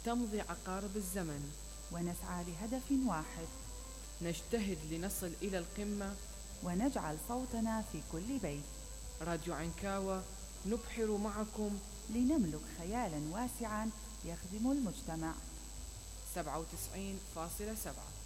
تمضي عقارب الزمن ونسعى لهدف واحد، نجتهد لنصل إلى القمة ونجعل صوتنا في كل بيت. راديو عنكاوة نبحر معكم لنملك خيالا واسعا يخدم المجتمع. 97.7